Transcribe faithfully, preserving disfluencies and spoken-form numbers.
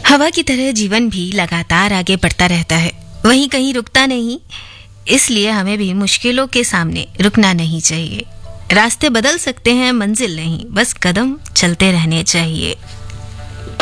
हवा की तरह जीवन भी लगातार आगे बढ़ता रहता है, वहीं कहीं रुकता नहीं। इसलिए हमें भी मुश्किलों के सामने रुकना नहीं चाहिए। रास्ते बदल सकते हैं, मंजिल नहीं, बस कदम चलते रहने चाहिए।